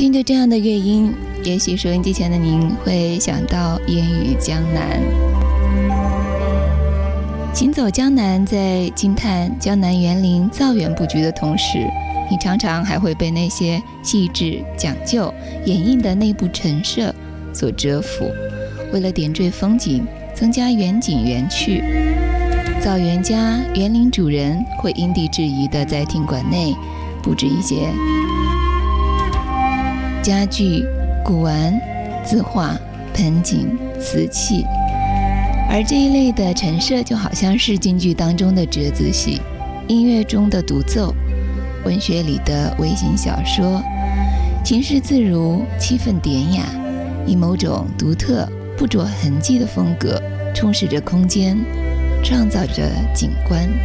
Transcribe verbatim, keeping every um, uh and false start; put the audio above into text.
听着这样的乐音，也许收音机前的您会想到烟雨江南。行走江南，在惊叹江南园林造园布局的同时，你常常还会被那些细致讲究掩映的内部陈设所折服。为了点缀风景，增加园景园趣，造园家、园林主人会因地制宜地在庭馆内布置一些家具、古玩、字画、盆景、瓷器。而这一类的陈设就好像是京剧当中的折子戏，音乐中的独奏，文学里的微型小说，行事自如，气氛典雅，以某种独特不着痕迹的风格充实着空间，创造着景观。